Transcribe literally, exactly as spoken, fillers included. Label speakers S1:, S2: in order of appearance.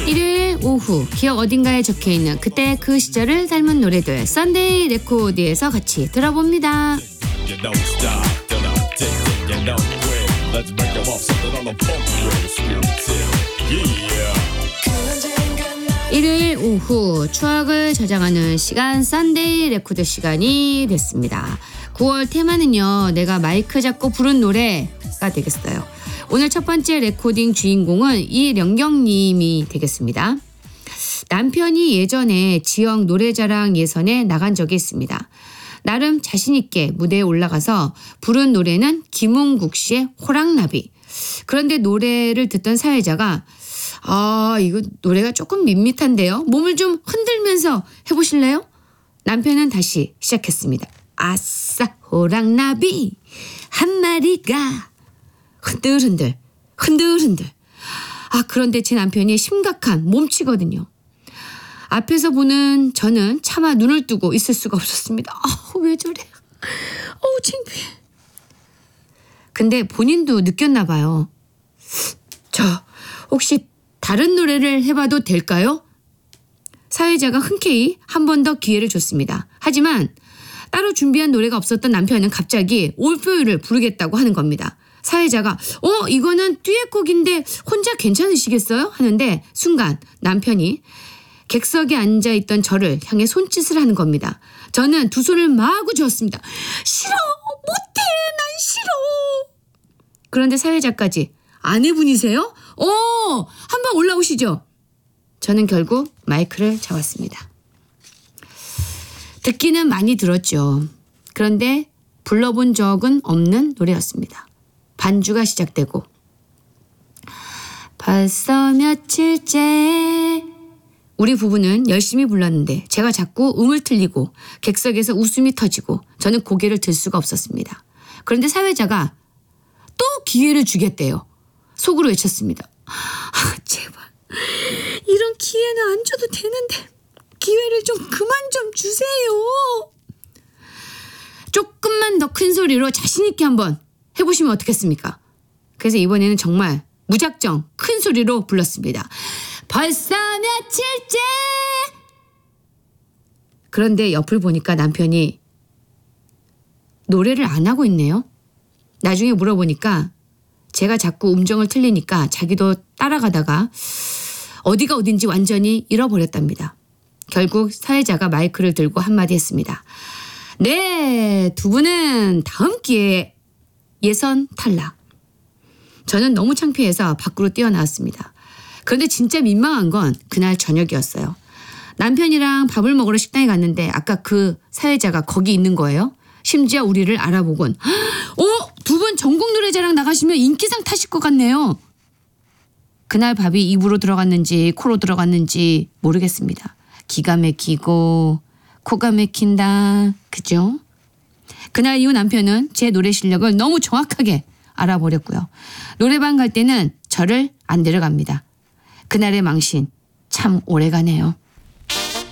S1: 일요일 오후 기억 어딘가에 적혀있는 그때 그 시절을 닮은 노래들 썬데이 레코드에서 같이 들어봅니다. 일요일 오후 추억을 저장하는 시간 썬데이 레코드 시간이 됐습니다. 구월 테마는요, 내가 마이크 잡고 부른 노래가 되겠어요. 오늘 첫 번째 레코딩 주인공은 이령경님이 되겠습니다. 남편이 예전에 지역 노래자랑 예선에 나간 적이 있습니다. 나름 자신있게 무대에 올라가서 부른 노래는 김웅국 씨의 호랑나비. 그런데 노래를 듣던 사회자가 아, 이거 노래가 조금 밋밋한데요. 몸을 좀 흔들면서 해보실래요? 남편은 다시 시작했습니다. 아싸 호랑나비 한 마리가 흔들흔들 흔들흔들. 아, 그런데 제 남편이 심각한 몸치거든요. 앞에서 보는 저는 차마 눈을 뜨고 있을 수가 없었습니다. 아, 왜 저래? 어우, 창피해. 근데 본인도 느꼈나 봐요. 저 혹시 다른 노래를 해봐도 될까요? 사회자가 흔쾌히 한 번 더 기회를 줬습니다. 하지만 따로 준비한 노래가 없었던 남편은 갑자기 올표유를 부르겠다고 하는 겁니다. 사회자가 어 이거는 듀엣곡인데 혼자 괜찮으시겠어요? 하는데 순간 남편이 객석에 앉아있던 저를 향해 손짓을 하는 겁니다. 저는 두 손을 마구 쥐었습니다. 싫어, 못해, 난 싫어. 그런데 사회자까지 아내분이세요? 어, 한번 올라오시죠. 저는 결국 마이크를 잡았습니다. 듣기는 많이 들었죠. 그런데 불러본 적은 없는 노래였습니다. 반주가 시작되고 벌써 며칠째 우리 부부는 열심히 불렀는데 제가 자꾸 음을 틀리고 객석에서 웃음이 터지고 저는 고개를 들 수가 없었습니다. 그런데 사회자가 또 기회를 주겠대요. 속으로 외쳤습니다. 아, 제발 이런 기회는 안 줘도 되는데 기회를 좀 그만 좀 주세요. 조금만 더 큰 소리로 자신 있게 한번 해보시면 어떻겠습니까? 그래서 이번에는 정말 무작정 큰 소리로 불렀습니다. 벌써 며칠째. 그런데 옆을 보니까 남편이 노래를 안 하고 있네요. 나중에 물어보니까 제가 자꾸 음정을 틀리니까 자기도 따라가다가 어디가 어딘지 완전히 잃어버렸답니다. 결국 사회자가 마이크를 들고 한마디 했습니다. 네, 두 분은 다음 기회에 예선 탈락. 저는 너무 창피해서 밖으로 뛰어나왔습니다. 그런데 진짜 민망한 건 그날 저녁이었어요. 남편이랑 밥을 먹으러 식당에 갔는데 아까 그 사회자가 거기 있는 거예요. 심지어 우리를 알아보곤 어? 두 분 전국 노래자랑 나가시면 인기상 타실 것 같네요. 그날 밥이 입으로 들어갔는지 코로 들어갔는지 모르겠습니다. 기가 막히고 코가 막힌다. 그죠? 그날 이후 남편은 제 노래 실력을 너무 정확하게 알아버렸고요. 노래방 갈 때는 저를 안 데려갑니다. 그날의 망신 참 오래가네요.